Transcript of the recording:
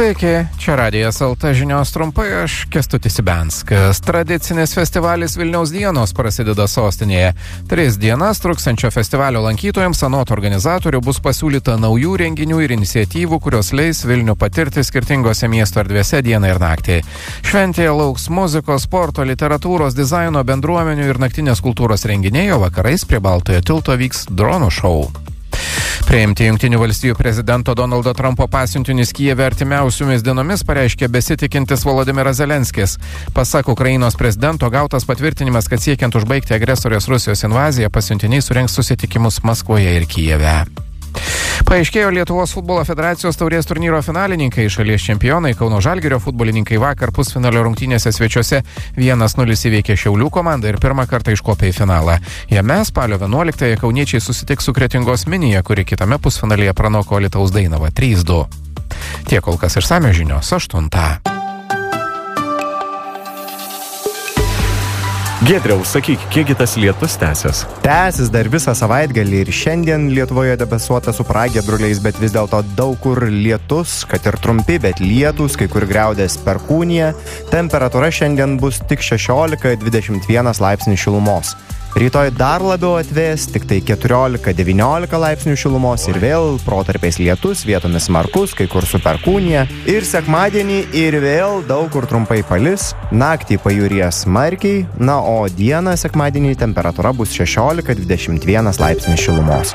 Sveiki, čia Radijas LT žinios trumpai, aš Kęstutis Ibenskas. Tradicinis festivalis Vilniaus dienos prasideda sostinėje. 3 dienas truksiančio festivalio lankytojams anot organizatorių bus pasiūlyta naujų renginių ir iniciatyvų, kurios leis Vilnių patirti skirtingose miesto erdvėse dieną ir naktį. Šventėje lauks muzikos, sporto, literatūros, dizaino, bendruomenių ir naktinės kultūros renginiai, o vakarais prie Baltojo tilto vyks dronų šou. Priimti Jungtinių valstijų prezidento Donaldo Trumpo pasiuntinius Kijeve artimiausiomis dienomis pareiškė besitikintis Volodymyras Zelenskis. Pasak Ukrainos prezidento gautas patvirtinimas, kad siekiant užbaigti agresorės Rusijos invaziją, pasiuntiniai surengs susitikimus Maskvoje ir Kijeve. Paaiškėjo Lietuvos futbolo federacijos taurės turnyro finalininkai. Šalies čempionai Kauno Žalgirio futbolininkai vakar pusfinalio rungtynėse svečiuose 1-0 įveikė Šiaulių komandą ir pirmą kartą iškopė į finalą. Jame spalio 11-ąją kauniečiai susitiks su Kretingos Minija, kuri kitame pusfinalyje pranoko Alytaus Dainavą 3-2. Tiek kol kas išsamios žinios 8. Giedriau, sakyk, kiekgi tas lietus tęsis? Tęsis dar visą savaitgalį ir šiandien Lietuvoje debesuota su pragiedruliais, bet vis dėlto daug kur lietus, kad ir trumpi, bet lietūs, kai kur griaudės perkūnija. Temperatūra šiandien bus tik 16-21 laipsnių šilumos. Rytoj dar labiau atvės, tik tai 14-19 laipsnių šilumos ir vėl protarpiais lietus, vietomis smarkus, kai kur su perkūnija. Ir sekmadienį ir vėl daug kur trumpai palis, naktį pajūryje smarkiai, o dieną sekmadienį temperatūra bus 16-21 laipsnių šilumos.